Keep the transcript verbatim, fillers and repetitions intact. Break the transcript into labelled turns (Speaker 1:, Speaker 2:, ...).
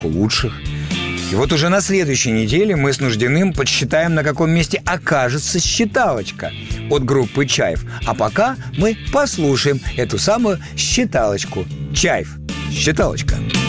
Speaker 1: лучших. И вот уже на следующей неделе мы с Нуждиным подсчитаем, на каком месте окажется считалочка от группы «Чайф». А пока мы послушаем эту самую считалочку. «Чайф». Считалочка.